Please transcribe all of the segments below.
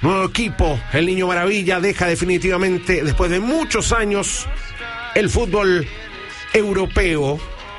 Nuevo equipo, el Niño Maravilla deja definitivamente, después de muchos años, el fútbol europeo.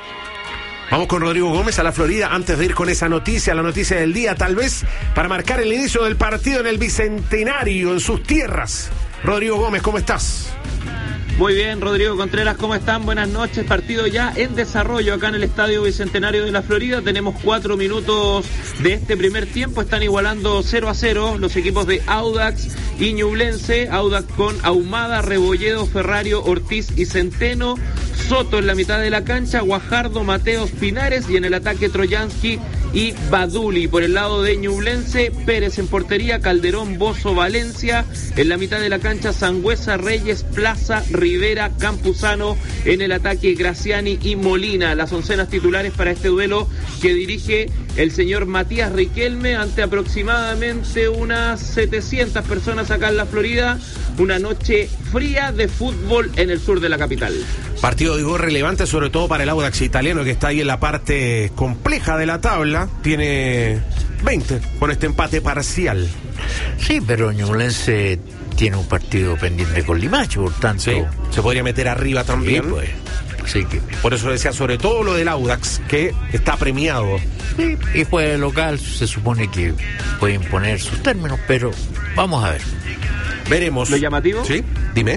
Vamos con Rodrigo Gómez a la Florida antes de ir con esa noticia, la noticia del día, tal vez para marcar el inicio del partido en el Bicentenario, en sus tierras. Rodrigo Gómez, ¿cómo estás? Muy bien, Rodrigo Contreras, ¿cómo están? Buenas noches. Partido ya en desarrollo acá en el Estadio Bicentenario de la Florida. Tenemos 4 minutos de este primer tiempo. Están igualando 0-0 los equipos de Audax y Ñublense. Audax con Ahumada, Rebolledo, Ferrario, Ortiz y Centeno. Soto en la mitad de la cancha, Guajardo, Mateos, Pinares, y en el ataque Troyansky y Baduli. Por el lado de Ñublense, Pérez en portería, Calderón, Bozo, Valencia. En la mitad de la cancha, Sangüesa, Reyes, Plaza, Rivera, Campuzano. En el ataque, Graciani y Molina. Las oncenas titulares para este duelo que dirige el señor Matías Riquelme ante aproximadamente unas 700 personas acá en la Florida. Una noche fría de fútbol en el sur de la capital. Partido, digo, relevante sobre todo para el Audax italiano, que está ahí en la parte compleja de la tabla. Tiene 20 con este empate parcial. Sí, pero Ñublense tiene un partido pendiente con Limache, por tanto... Sí, se podría meter arriba también. Sí, pues. Así que... Por eso decía sobre todo lo del Audax, que está premiado. Sí, y juega local, se supone que puede imponer sus términos, pero vamos a ver. Veremos. ¿Lo llamativo? Sí, dime.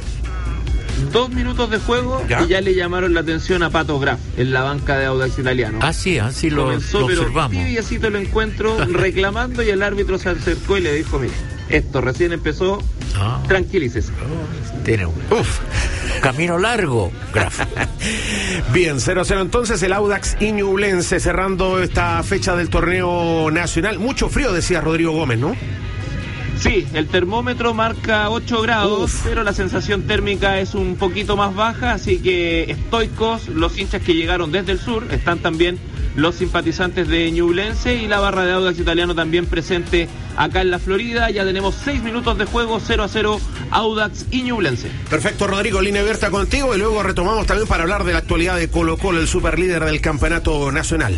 2 minutos de juego ¿ya? Y ya le llamaron la atención a Pato Graf en la banca de Audax italiano. Así lo observamos. Pero tibiacito lo encuentro reclamando y el árbitro se acercó y le dijo, mire, esto recién empezó, tranquilícese. Tiene un camino largo, Graf. Bien, 0-0 entonces el Audax y Ñublense cerrando esta fecha del torneo nacional. Mucho frío, decía Rodrigo Gómez, ¿no? Sí, el termómetro marca 8 grados, pero la sensación térmica es un poquito más baja, así que estoicos los hinchas que llegaron desde el sur, están también los simpatizantes de Ñublense y la barra de Audax italiano también presente acá en la Florida. Ya tenemos 6 minutos de juego, 0-0 Audax y Ñublense. Perfecto, Rodrigo, línea abierta contigo y luego retomamos también para hablar de la actualidad de Colo-Colo, el superlíder del campeonato nacional.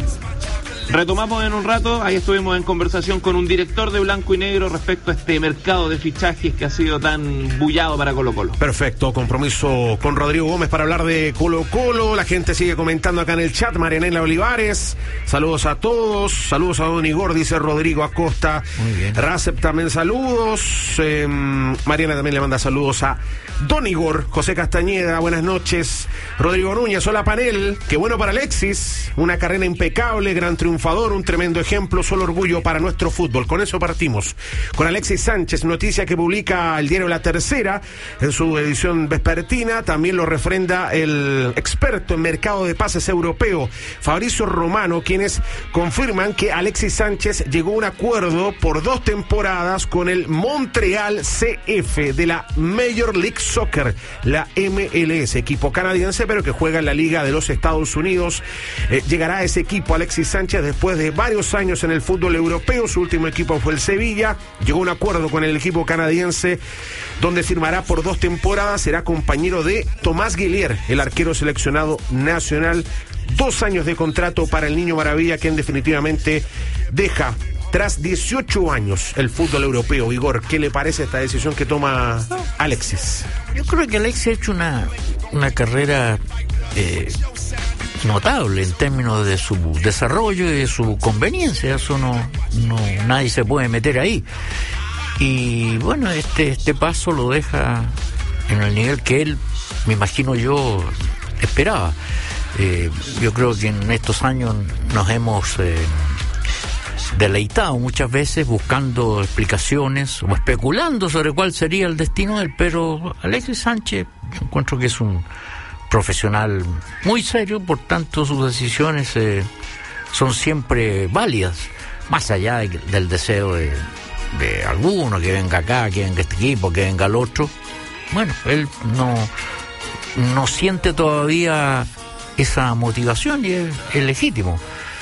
Retomamos en un rato, ahí estuvimos en conversación con un director de Blanco y Negro respecto a este mercado de fichajes que ha sido tan bullado para Colo-Colo. Perfecto, compromiso con Rodrigo Gómez para hablar de Colo-Colo. La gente sigue comentando acá en el chat. Marianela Olivares, saludos a todos, saludos a Don Igor, dice Rodrigo Acosta. Muy bien. Racep también saludos, Mariana también le manda saludos a Don Igor. José Castañeda, buenas noches. Rodrigo Núñez, hola panel, qué bueno para Alexis, una carrera impecable, gran triunfador, un tremendo ejemplo, solo orgullo para nuestro fútbol. Con eso partimos. Con Alexis Sánchez, noticia que publica el diario La Tercera en su edición vespertina, también lo refrenda el experto en mercado de pases europeo, Fabrizio Romano, quienes confirman que Alexis Sánchez llegó a un acuerdo por 2 temporadas con el Montreal CF de la Major League Soccer, la MLS, equipo canadiense, pero que juega en la Liga de los Estados Unidos. Llegará a ese equipo Alexis Sánchez después de varios años en el fútbol europeo. Su último equipo fue el Sevilla. Llegó a un acuerdo con el equipo canadiense donde firmará por 2 temporadas. Será compañero de Tomás Guillier, el arquero seleccionado nacional. 2 años de contrato para el Niño Maravilla, quien definitivamente deja tras 18 años el fútbol europeo. Igor, ¿qué le parece esta decisión que toma Alexis? Yo creo que Alexis ha hecho una carrera notable en términos de su desarrollo y de su conveniencia. Eso nadie se puede meter ahí. Y bueno, este paso lo deja en el nivel que él, me imagino yo, esperaba. Yo creo que en estos años nos hemos deleitado muchas veces buscando explicaciones o especulando sobre cuál sería el destino de él, pero Alexis Sánchez, yo encuentro que es un profesional muy serio, por tanto sus decisiones son siempre válidas, más allá del deseo de alguno que venga acá, que venga este equipo, que venga el otro. Bueno, él no siente todavía esa motivación y es legítimo.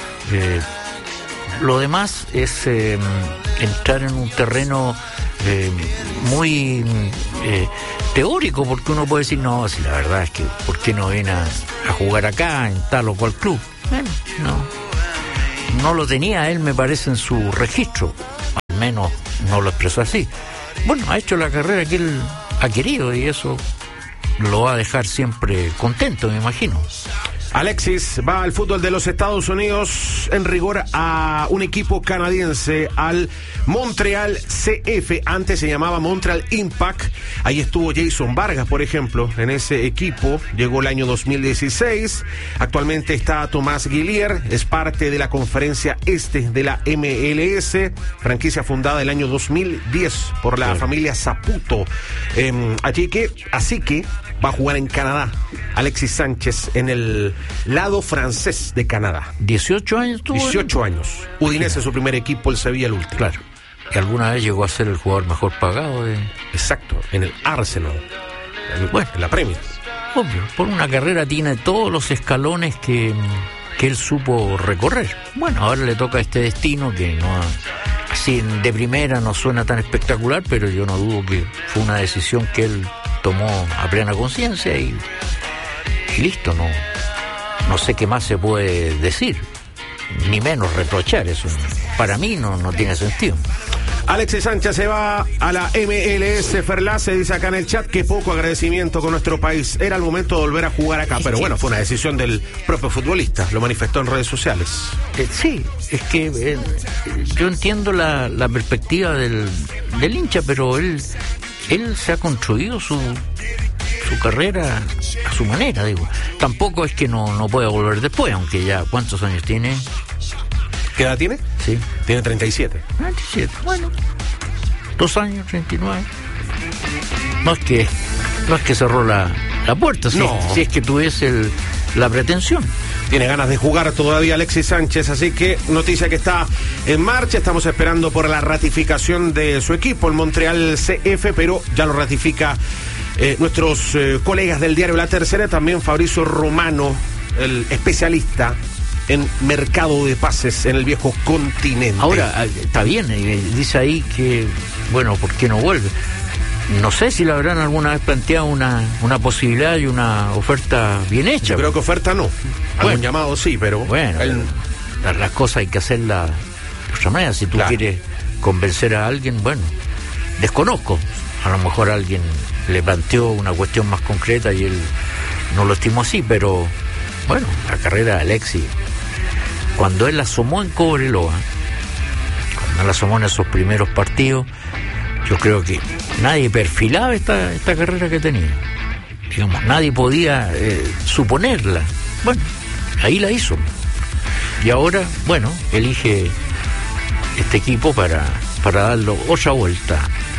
Lo demás es entrar en un terreno muy teórico, porque uno puede decir, no, si la verdad es que ¿por qué no viene a jugar acá en tal o cual club? Bueno, no lo tenía él, me parece, en su registro, al menos no lo expresó así. Bueno, ha hecho la carrera que él ha querido y eso lo va a dejar siempre contento, me imagino. Alexis va al fútbol de los Estados Unidos, en rigor a un equipo canadiense, al Montreal CF, antes se llamaba Montreal Impact. Ahí estuvo Jason Vargas, por ejemplo, en ese equipo, llegó el año 2016. Actualmente está Tomás Guillier, es parte de la conferencia este de la MLS, franquicia fundada el año 2010 por la familia Saputo. Así que va a jugar en Canadá Alexis Sánchez, en el lado francés de Canadá. 18 años tuvo. 18 años. Udinese, su primer equipo, el Sevilla el último. Claro. Y alguna vez llegó a ser el jugador mejor pagado de... Exacto, en el Arsenal. En la Premier. Obvio, por una carrera tiene todos los escalones que él supo recorrer. Bueno, ahora le toca este destino que no... Así de primera no suena tan espectacular, pero yo no dudo que fue una decisión que él tomó a plena conciencia y listo, no sé qué más se puede decir, ni menos reprochar, eso para mí no tiene sentido. Alexis Sánchez se va a la MLS. Ferlá se dice acá en el chat que poco agradecimiento con nuestro país. Era el momento de volver a jugar acá, pero bueno, fue una decisión del propio futbolista, lo manifestó en redes sociales. Sí, es que yo entiendo la perspectiva del hincha, pero él se ha construido su carrera a su manera, digo. Tampoco es que no pueda volver después, aunque ya, ¿cuántos años tiene? ¿Qué edad tiene? Sí. Tiene 37. 37, bueno. 2 años, 39. No es que cerró la puerta, si es que tuviese la pretensión. Tiene ganas de jugar todavía Alexis Sánchez, así que noticia que está en marcha. Estamos esperando por la ratificación de su equipo, el Montreal CF, pero ya lo ratifica nuestros colegas del diario La Tercera, también Fabrizio Romano, el especialista en mercado de pases en el viejo continente. Ahora, está bien, dice ahí que, bueno, ¿por qué no vuelve? No sé si le habrán alguna vez planteado una posibilidad y una oferta bien hecha. Yo creo que oferta no. Algún llamado sí, pero... Bueno, las cosas hay que hacerlas de otra manera. Si tú quieres convencer a alguien, bueno, desconozco. A lo mejor alguien le planteó una cuestión más concreta y él no lo estimó así, pero bueno, la carrera de Alexis, cuando él asomó en Cobreloa, cuando él asomó en esos primeros partidos, yo creo que nadie perfilaba esta carrera que tenía. Digamos, nadie podía suponerla. Bueno, ahí la hizo. Y ahora, bueno, elige este equipo para darle otra vuelta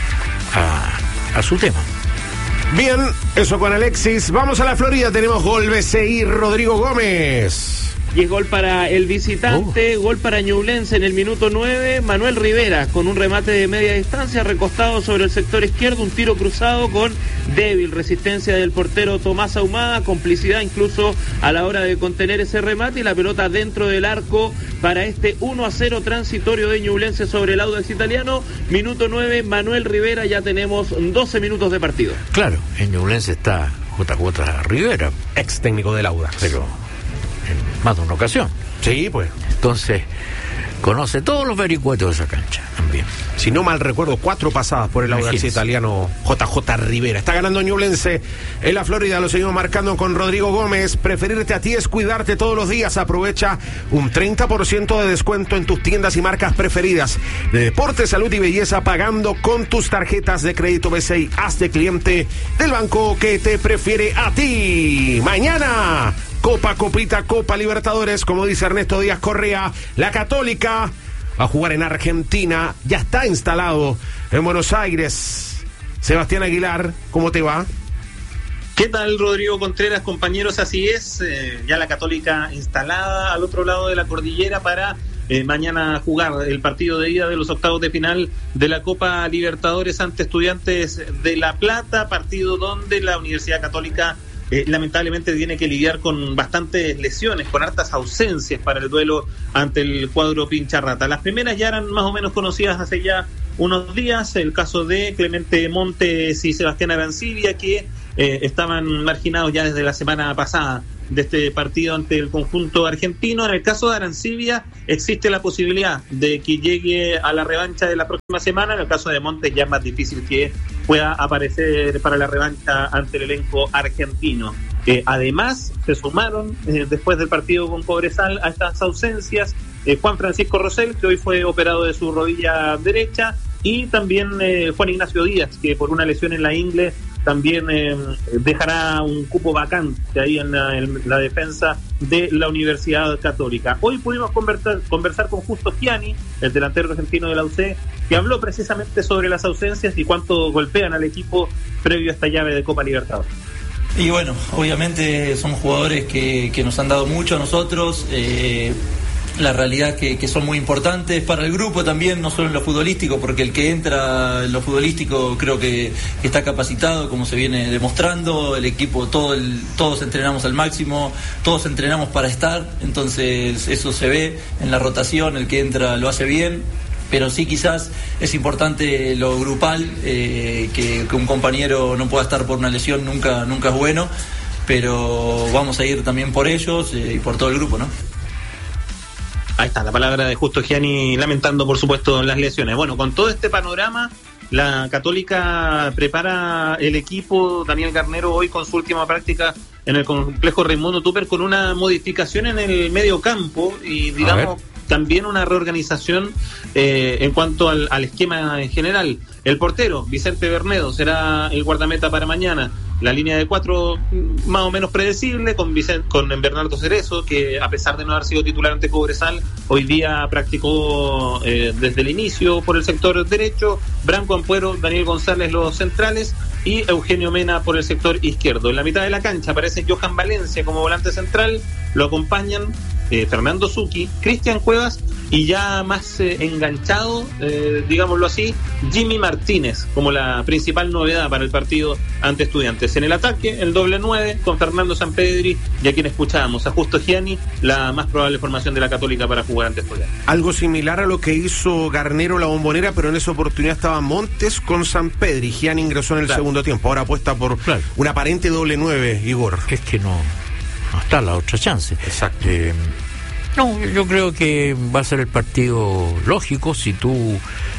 a su tema. Bien, eso con Alexis. Vamos a la Florida, tenemos gol BCI Rodrigo Gómez. Y es gol para el visitante, gol para Ñublense en el minuto 9, Manuel Rivera con un remate de media distancia, recostado sobre el sector izquierdo, un tiro cruzado con débil resistencia del portero Tomás Ahumada, complicidad incluso a la hora de contener ese remate y la pelota dentro del arco para este 1-0 transitorio de Ñublense sobre el Audax Italiano. Minuto 9, Manuel Rivera, ya tenemos 12 minutos de partido. Claro, en Ñublense está JJ Rivera, ex técnico del Audax, pero en más de una ocasión. Sí, pues. Entonces, conoce todos los vericuetos de esa cancha también. Si no mal recuerdo, 4 pasadas por el Audax italiano JJ Rivera. Está ganando Ñublense en la Florida, lo seguimos marcando con Rodrigo Gómez. Preferirte a ti es cuidarte todos los días. Aprovecha un 30% de descuento en tus tiendas y marcas preferidas de deporte, salud y belleza, pagando con tus tarjetas de crédito BCI. Hazte cliente del banco que te prefiere a ti. Mañana, Copita, Copa Libertadores, como dice Ernesto Díaz Correa, la Católica va a jugar en Argentina, ya está instalado en Buenos Aires. Sebastián Aguilar, ¿cómo te va? ¿Qué tal, Rodrigo Contreras, compañeros? Así es, ya la Católica instalada al otro lado de la cordillera para mañana jugar el partido de ida de los octavos de final de la Copa Libertadores ante Estudiantes de La Plata, partido donde la Universidad Católica lamentablemente tiene que lidiar con bastantes lesiones, con hartas ausencias para el duelo ante el cuadro Pincharrata. Las primeras ya eran más o menos conocidas hace ya unos días, el caso de Clemente Montes y Sebastián Arancibia, que estaban marginados ya desde la semana pasada. de este partido ante el conjunto argentino. En el caso de Arancibia existe la posibilidad de que llegue a la revancha de la próxima semana. En el caso de Montes ya es más difícil que pueda aparecer para la revancha ante el elenco argentino. Además, se sumaron después del partido con Cobresal a estas ausencias Juan Francisco Rosell, que hoy fue operado de su rodilla derecha, y también Juan Ignacio Díaz, que por una lesión en la ingle también dejará un cupo vacante ahí en la defensa de la Universidad Católica. Hoy pudimos conversar con Justo Gianni, el delantero argentino de la UC, que habló precisamente sobre las ausencias y cuánto golpean al equipo previo a esta llave de Copa Libertadores. Y bueno, obviamente son jugadores que nos han dado mucho a nosotros, la realidad que son muy importantes para el grupo también, no solo en lo futbolístico, porque el que entra en lo futbolístico creo que está capacitado, como se viene demostrando, el equipo, todos entrenamos al máximo, todos entrenamos para estar, entonces eso se ve en la rotación, el que entra lo hace bien. Pero sí, quizás es importante lo grupal, que un compañero no pueda estar por una lesión nunca es bueno, pero vamos a ir también por ellos y por todo el grupo, ¿no? Ahí está la palabra de Justo Gianni, lamentando por supuesto las lesiones. Bueno, con todo este panorama, la Católica prepara el equipo. Daniel Garnero hoy con su última práctica en el complejo Raimundo Tupper, con una modificación en el medio campo y digamos también una reorganización en cuanto al esquema en general. El portero, Vicente Bernedo, será el guardameta para mañana. La línea de 4 más o menos predecible, con Bernardo Cerezo, que a pesar de no haber sido titular ante Cobresal, hoy día practicó desde el inicio por el sector derecho. Branco Ampuero, Daniel González los centrales y Eugenio Mena por el sector izquierdo. En la mitad de la cancha aparece Johan Valencia como volante central, lo acompañan Fernando Zucchi, Cristian Cuevas y ya más enganchado, digámoslo así, Jimmy Martínez como la principal novedad para el partido ante Estudiantes. En el ataque, el doble 9 con Fernando Sampedri, y a quien escuchábamos, a Justo Gianni, la más probable formación de la Católica para jugar ante Estudiantes. Algo similar a lo que hizo Garnero la Bombonera, pero en esa oportunidad estaba Montes con Sampedri. Gianni ingresó en el segundo tiempo, ahora apuesta por un aparente doble 9, Igor. Es que no está la otra chance. Exacto. No, yo creo que va a ser el partido lógico si tú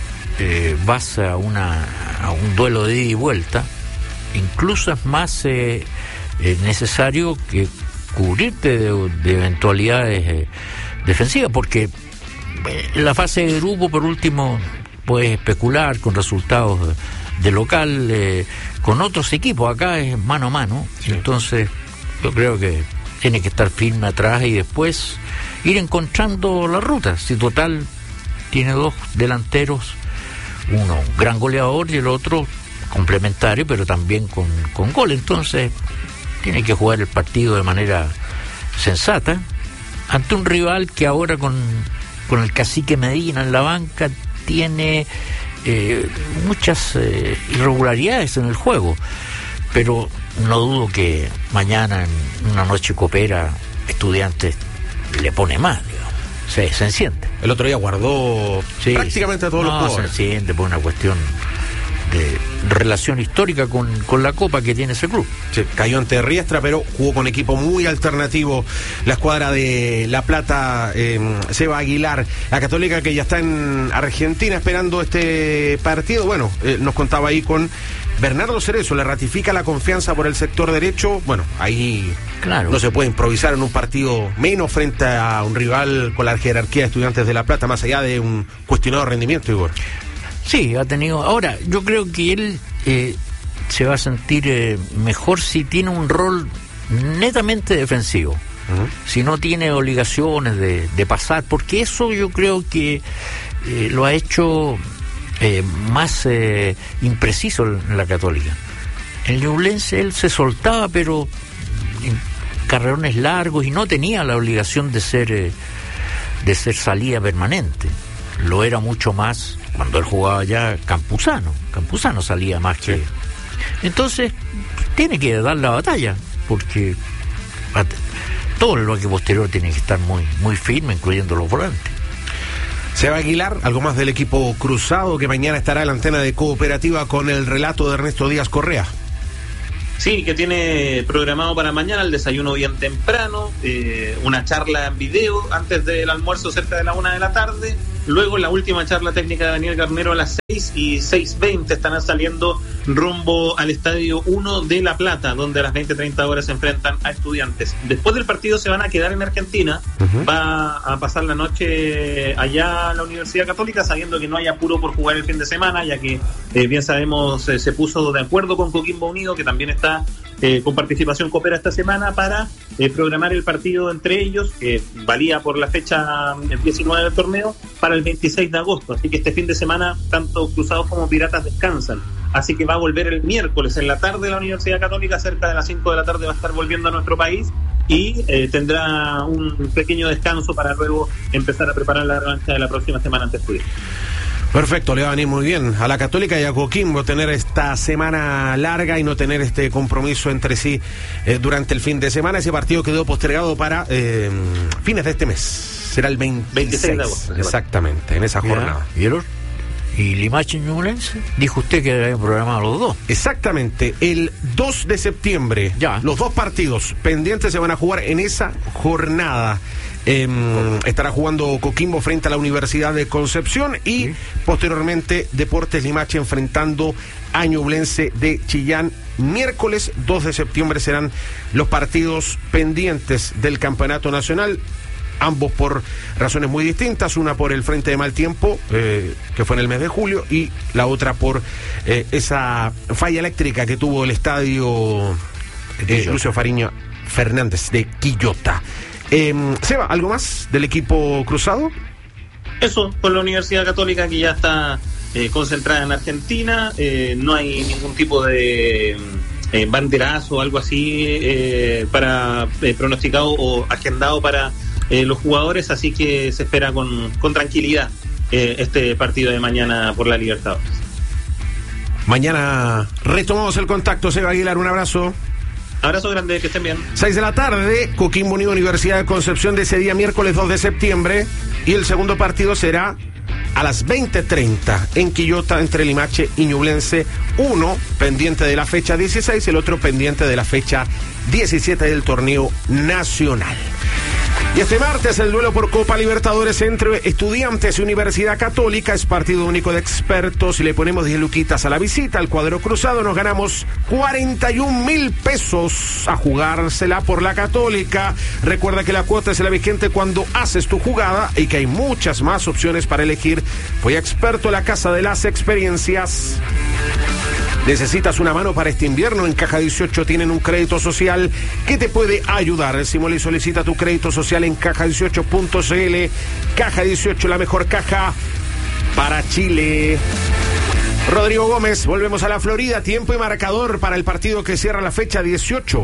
vas a un duelo de ida y vuelta. Incluso es más necesario que cubrirte de eventualidades defensivas, porque en la fase de grupo, por último, puedes especular con resultados de local con otros equipos. Acá es mano a mano, sí. Entonces yo creo que tiene que estar firme atrás y después ir encontrando la ruta. Si total tiene dos delanteros, uno gran goleador y el otro complementario, pero también con gol, entonces tiene que jugar el partido de manera sensata ante un rival que ahora con el Cacique Medina en la banca tiene muchas irregularidades en el juego, pero no dudo que mañana en una noche copera Estudiantes le pone más, digamos. Se enciende. El otro día guardó prácticamente a todos los jugadores. Se enciende por una cuestión de relación histórica con la Copa que tiene ese club. Sí, cayó ante Riestra, pero jugó con equipo muy alternativo la escuadra de La Plata. Seba Aguilar, la Católica, que ya está en Argentina esperando este partido. Bueno, nos contaba ahí con Bernardo Cerezo, le ratifica la confianza por el sector derecho. Bueno, ahí no se puede improvisar en un partido, menos frente a un rival con la jerarquía de Estudiantes de La Plata, más allá de un cuestionado rendimiento, Igor. Sí, ha tenido. Ahora, yo creo que él se va a sentir mejor si tiene un rol netamente defensivo. Si no tiene obligaciones de pasar, porque eso yo creo que lo ha hecho más impreciso en la Católica. En el Ñublense él se soltaba, pero en carrerones largos, y no tenía la obligación de ser salida permanente. Lo era mucho más cuando él jugaba ya Campuzano salía más que... Entonces tiene que dar la batalla, porque todo el bloque posterior tiene que estar muy, muy firme, incluyendo los volantes. Seba Aguilar, algo más del equipo cruzado, que mañana estará en la antena de Cooperativa con el relato de Ernesto Díaz Correa. Sí, que tiene programado para mañana el desayuno bien temprano, una charla en video antes del almuerzo cerca de la 1 de la tarde, luego la última charla técnica de Daniel Garnero a las 6 y 6:20 estarán saliendo rumbo al Estadio 1 de La Plata, donde a las 20:30 horas se enfrentan a Estudiantes. Después del partido se van a quedar en Argentina, va a pasar la noche allá a la Universidad Católica, sabiendo que no hay apuro por jugar el fin de semana, ya que bien sabemos se puso de acuerdo con Coquimbo Unido, que también está con participación Coopera esta semana, para programar el partido entre ellos, que valía por la fecha 19 del torneo, para el 26 de agosto. Así que este fin de semana tanto Cruzados como Piratas descansan. Así que va a volver el miércoles en la tarde la Universidad Católica, cerca de las 5 de la tarde va a estar volviendo a nuestro país y tendrá un pequeño descanso para luego empezar a preparar la revancha de la próxima semana ante Estudiantes. Perfecto, le va a venir muy bien a la Católica y a Coquimbo tener esta semana larga y no tener este compromiso entre sí durante el fin de semana. Ese partido quedó postergado para fines de este mes. Será el 26 de agosto. Exactamente, en esa jornada. ¿Vieron? ¿Y Limache Ñublense? Dijo usted que habían programado los dos. Exactamente, el 2 de septiembre. Ya. Los dos partidos pendientes se van a jugar en esa jornada. Estará jugando Coquimbo frente a la Universidad de Concepción y posteriormente Deportes Limache enfrentando a Ñublense de Chillán. Miércoles 2 de septiembre serán los partidos pendientes del Campeonato Nacional, ambos por razones muy distintas, una por el frente de mal tiempo, que fue en el mes de julio, y la otra por esa falla eléctrica que tuvo el estadio Lucio Fariña Fernández de Quillota. Seba, ¿algo más del equipo cruzado? Eso, con la Universidad Católica, que ya está concentrada en Argentina, no hay ningún tipo de banderazo o algo así para pronosticado o agendado para los jugadores, así que se espera con tranquilidad este partido de mañana por la Libertadores. Mañana retomamos el contacto. Seba Aguilar, un abrazo. Abrazo grande, que estén bien. 6 de la tarde, Coquimbo Unido, Universidad de Concepción, de ese día miércoles 2 de septiembre, y el segundo partido será a las 20:30 en Quillota entre Limache y Ñublense, uno pendiente de la fecha 16, el otro pendiente de la fecha 17 del torneo nacional. Y este martes el duelo por Copa Libertadores entre Estudiantes y Universidad Católica es partido único de expertos y le ponemos 10 luquitas a la visita al cuadro cruzado. Nos ganamos 41,000 pesos a jugársela por la Católica. Recuerda que la cuota es la vigente cuando haces tu jugada y que hay muchas más opciones para elegir. Voy a Experto, la casa de las experiencias. ¿Necesitas una mano para este invierno? En Caja 18 tienen un crédito social que te puede ayudar. Simula y solicita tu crédito social en caja18.cl. Caja 18, la mejor caja para Chile. Rodrigo Gómez, volvemos a la Florida. Tiempo y marcador para el partido que cierra la fecha 18.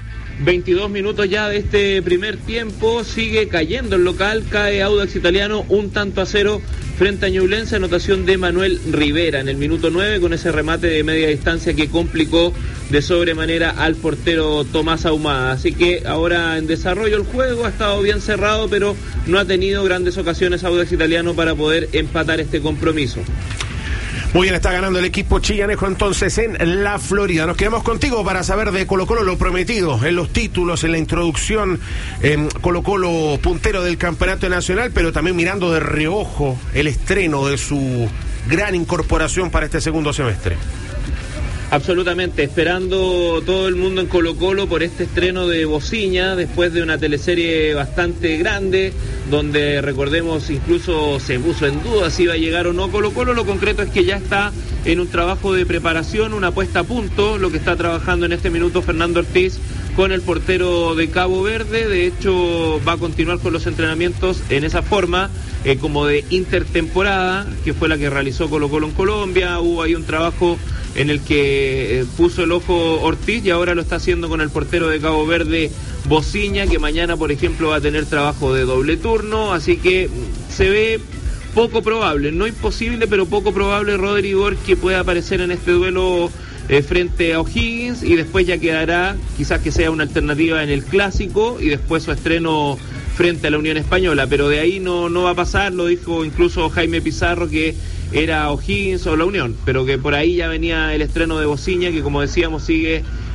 22 minutos ya de este primer tiempo, sigue cayendo el local, cae Audax Italiano 1-0 frente a Ñublense, anotación de Manuel Rivera en el minuto 9 con ese remate de media distancia que complicó de sobremanera al portero Tomás Ahumada. Así que ahora en desarrollo el juego, ha estado bien cerrado, pero no ha tenido grandes ocasiones Audax Italiano para poder empatar este compromiso. Muy bien, está ganando el equipo chillanejo entonces en la Florida. Nos quedamos contigo para saber de Colo-Colo, lo prometido en los títulos, en la introducción. Colo-Colo puntero del campeonato nacional, pero también mirando de reojo el estreno de su gran incorporación para este segundo semestre. Absolutamente, esperando todo el mundo en Colo-Colo por este estreno de Bociña, después de una teleserie bastante grande, donde recordemos incluso se puso en duda si iba a llegar o no Colo-Colo. Lo concreto es que ya está en un trabajo de preparación, una puesta a punto, lo que está trabajando en este minuto Fernando Ortiz con el portero de Cabo Verde. De hecho, va a continuar con los entrenamientos en esa forma, como de intertemporada, que fue la que realizó Colo-Colo en Colombia. Hubo ahí un trabajo en el que puso el ojo Ortiz y ahora lo está haciendo con el portero de Cabo Verde, Bociña, que mañana, por ejemplo, va a tener trabajo de doble turno, así que se ve poco probable, no imposible, pero poco probable, Rodrigo, que pueda aparecer en este duelo frente a O'Higgins, y después ya quedará, quizás que sea una alternativa en el Clásico, y después su estreno frente a la Unión Española, pero de ahí no va a pasar, lo dijo incluso Jaime Pizarro, que era O'Higgins o la Unión, pero que por ahí ya venía el estreno de Bociña, que como decíamos sigue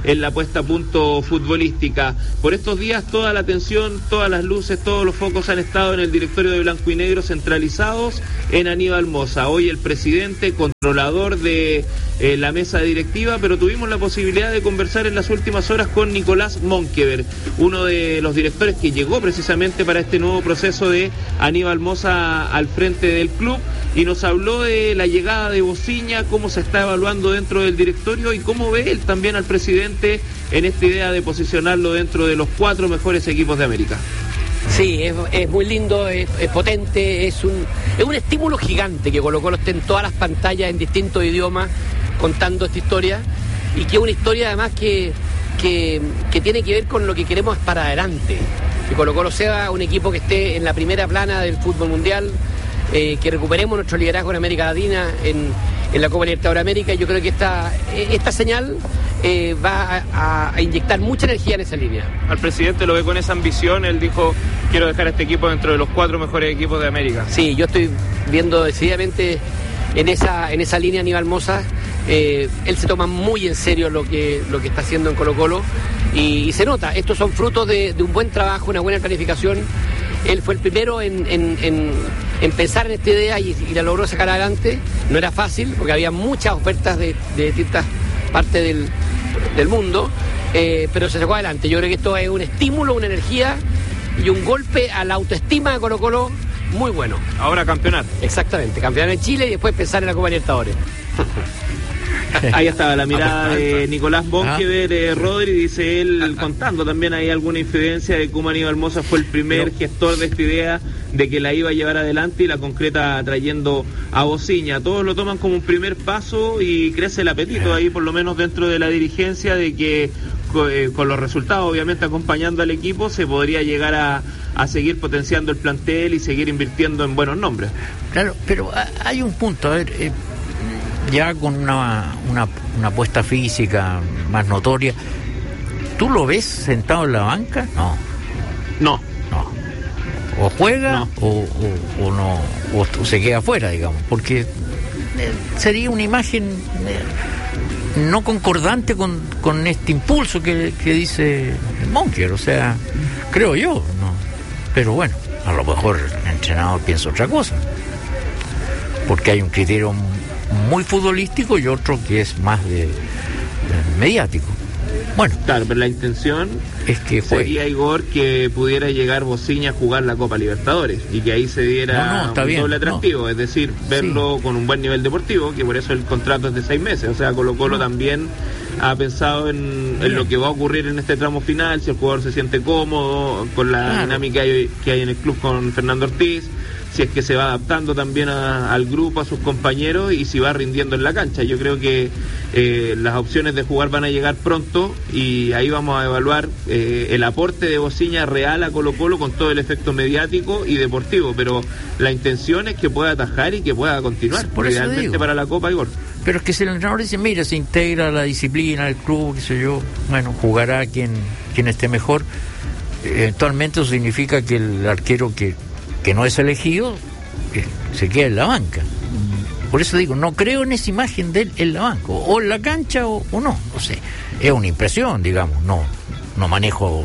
en la puesta a punto futbolística. Por estos días toda la atención, todas las luces, todos los focos han estado en el directorio de Blanco y Negro, centralizados en Aníbal Mosa. Hoy el presidente, controlador de la mesa directiva, pero tuvimos la posibilidad de conversar en las últimas horas con Nicolás Monkever, uno de los directores que llegó precisamente para este nuevo proceso de Aníbal Mosa al frente del club, y nos habló de la llegada de Bociña, cómo se está evaluando dentro del directorio y cómo ve él también al presidente en esta idea de posicionarlo dentro de los 4 mejores equipos de América. Sí, es muy lindo, es potente, es un estímulo gigante que Colo-Colo esté en todas las pantallas en distintos idiomas contando esta historia, y que es una historia además que tiene que ver con lo que queremos para adelante, que Colo-Colo sea un equipo que esté en la primera plana del fútbol mundial, que recuperemos nuestro liderazgo en América Latina, en la Copa Libertadores de América. Y yo creo que esta señal va a inyectar mucha energía en esa línea. Al presidente lo ve con esa ambición, él dijo: quiero dejar a este equipo dentro de los 4 mejores equipos de América. Sí, yo estoy viendo decididamente en esa línea Aníbal Mosa. Él se toma muy en serio lo que está haciendo en Colo-Colo, y se nota. Estos son frutos de un buen trabajo, una buena planificación. Él fue el primero en pensar en esta idea y la logró sacar adelante. No era fácil porque había muchas ofertas de distintas partes del mundo, pero se sacó adelante. Yo creo que esto es un estímulo, una energía y un golpe a la autoestima de Colo-Colo muy bueno. Ahora campeonar. Exactamente, campeonar en Chile y después pensar en la Copa Libertadores. Ahí estaba la mirada de Nicolás Monkever, Rodri, dice él, contando también hay alguna infidencia de cómo Aníbal Mosa fue el primer gestor de esta idea, de que la iba a llevar adelante y la concreta trayendo a Bociña. Todos lo toman como un primer paso y crece el apetito ahí, por lo menos dentro de la dirigencia, de que con los resultados obviamente acompañando al equipo se podría llegar a seguir potenciando el plantel y seguir invirtiendo en buenos nombres. Claro, pero hay un punto, a ver, ya con una apuesta física más notoria, ¿tú lo ves sentado en la banca? No. O juega, no. O no, o se queda afuera, digamos, porque sería una imagen no concordante con este impulso que dice Monkever, o sea, creo yo, ¿no? Pero bueno, a lo mejor el entrenador piensa otra cosa, porque hay un criterio muy futbolístico y otro que es más de mediático. Bueno, claro, pero la intención es que sería, Igor, que pudiera llegar Bociña a jugar la Copa Libertadores y que ahí se diera un doble atractivo, es decir, verlo con un buen nivel deportivo, que por eso el contrato es de 6 meses. O sea, Colo-Colo también ha pensado en lo que va a ocurrir en este tramo final, si el jugador se siente cómodo con la dinámica que hay en el club con Fernando Ortiz, si es que se va adaptando también al grupo, a sus compañeros, y si va rindiendo en la cancha. Yo creo que las opciones de jugar van a llegar pronto y ahí vamos a evaluar el aporte de Bociña real a Colo-Colo con todo el efecto mediático y deportivo, pero la intención es que pueda atajar y que pueda continuar, idealmente para la Copa, Igor. Pero es que si el entrenador dice, mira, se integra la disciplina del club, qué sé yo, bueno, jugará quien esté mejor, eventualmente eso significa que el arquero que no es elegido, se queda en la banca. Por eso digo, no creo en esa imagen de él en la banca, o en la cancha o no sé, es una impresión, digamos, no manejo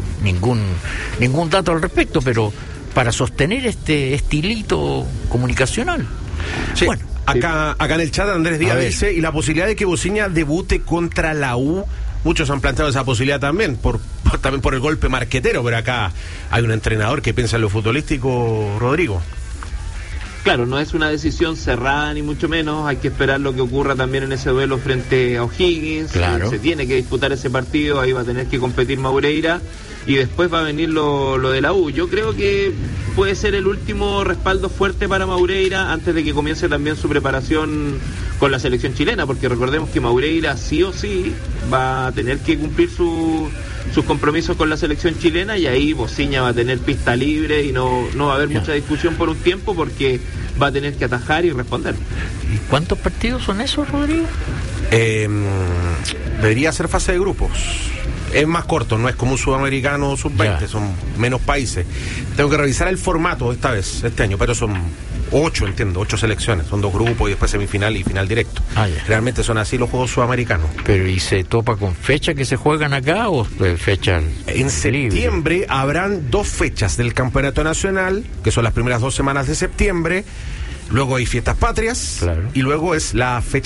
ningún dato al respecto, pero para sostener este estilito comunicacional. Sí. Bueno, acá en el chat Andrés Díaz dice, y la posibilidad de que Bociña debute contra la U, muchos han planteado esa posibilidad también por el golpe marquetero, pero acá hay un entrenador que piensa en lo futbolístico, Rodrigo. Claro, no es una decisión cerrada ni mucho menos, hay que esperar lo que ocurra también en ese duelo frente a O'Higgins. Claro. Se tiene que disputar ese partido, ahí va a tener que competir Maureira y después va a venir lo de la U. Yo creo que puede ser el último respaldo fuerte para Maureira antes de que comience también su preparación con la selección chilena, porque recordemos que Maureira sí o sí va a tener que cumplir sus compromisos con la selección chilena, y ahí Bociña va a tener pista libre y no va a haber mucha discusión por un tiempo, porque va a tener que atajar y responder. ¿Y cuántos partidos son esos, Rodrigo? Debería ser fase de grupos. Es más corto, no es como un sudamericano sub-20, son menos países. Tengo que revisar el formato este año, pero son 8, entiendo, 8 selecciones. Son 2 grupos y después semifinal y final directo. Realmente son así los juegos sudamericanos. Pero ¿y se topa con fechas que se juegan acá o fechas? En septiembre habrán 2 fechas del Campeonato Nacional, que son las primeras 2 semanas de septiembre. Luego hay fiestas patrias, y luego es la fecha